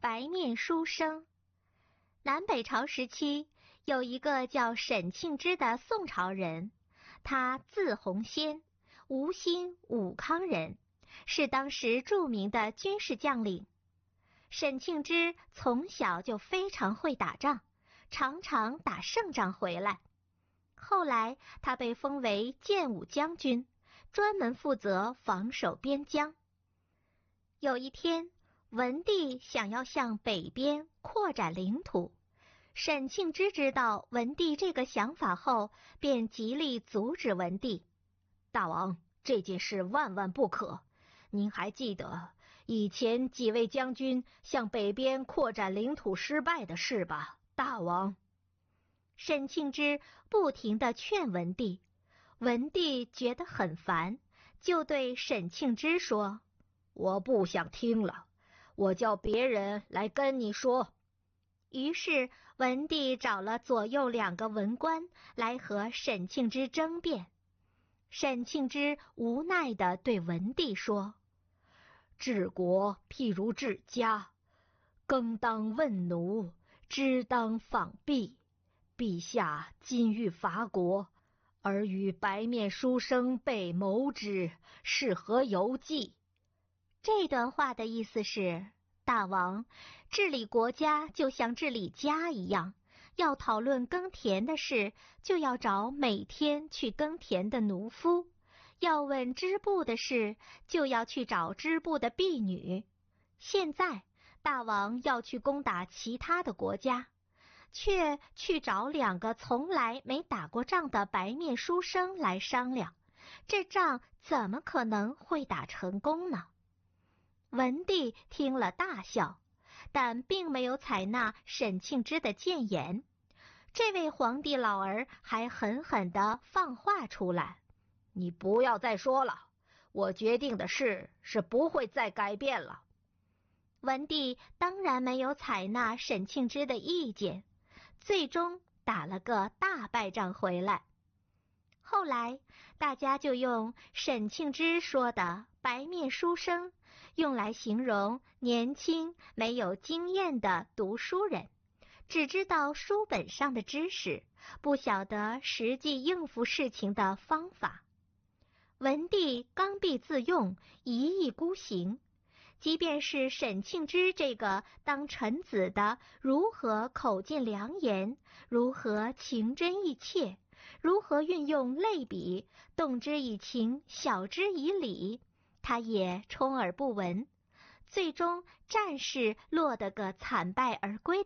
白面书生。南北朝时期，有一个叫沈庆之的宋朝人，他字鸿仙，吴兴武康人，是当时著名的军事将领。沈庆之从小就非常会打仗，常常打胜仗回来。后来他被封为建武将军，专门负责防守边疆。有一天，文帝想要向北边扩展领土，沈庆之知道文帝这个想法后，便极力阻止文帝。 大王，这件事万万不可。您还记得以前几位将军向北边扩展领土失败的事吧，大王？ 沈庆之不停地劝文帝，文帝觉得很烦，就对沈庆之说： 我不想听了，我叫别人来跟你说。 于是文帝找了左右2个文官来和沈庆之争辩。沈庆之无奈地对文帝说： 治国譬如治家，耕当问奴，织当纺婢。陛下今欲伐国，而与白面书生被谋之，是何由计？ 这段话的意思是，大王，治理国家就像治理家一样，要讨论耕田的事，就要找每天去耕田的农夫；要问织布的事，就要去找织布的婢女。现在大王要去攻打其他的国家，却去找2个从来没打过仗的白面书生来商量，这仗怎么可能会打成功呢？文帝听了大笑，但并没有采纳沈庆之的谏言。这位皇帝老儿还狠狠地放话出来： 你不要再说了，我决定的事是不会再改变了。 文帝当然没有采纳沈庆之的意见，最终打了个大败仗回来。后来大家就用沈庆之说的白面书生用来形容年轻没有经验的读书人，只知道书本上的知识，不晓得实际应付事情的方法。文帝刚愎自用，一意孤行，即便是沈庆之这个当臣子的，如何口尽良言，如何情真意切，如何运用类比，动之以情，晓之以理，他也充耳不闻，最终战事落得个惨败而归。